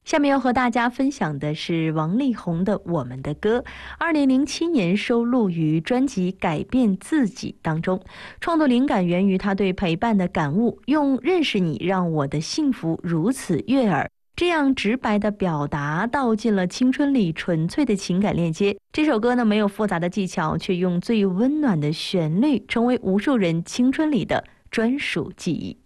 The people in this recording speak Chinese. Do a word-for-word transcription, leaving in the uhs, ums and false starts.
下面要和大家分享的是王力宏的《我们的歌》，二零零七年收录于专辑《改变自己》当中。创作灵感源于他对陪伴的感悟，用认识你让我的幸福如此悦耳，这样直白的表达道尽了青春里纯粹的情感链接。这首歌呢，没有复杂的技巧，却用最温暖的旋律成为无数人青春里的专属记忆。